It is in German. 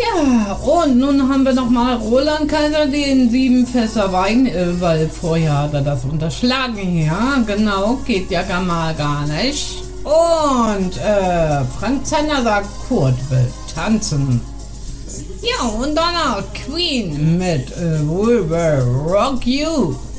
Ja, und nun haben wir nochmal Roland Kaiser den 7 Fässer Wein, weil vorher hat er das unterschlagen. Ja, genau, geht ja gar nicht. Und Frank Zander sagt, Kurt will tanzen. Ja, und danach Queen mit We Will Rock You.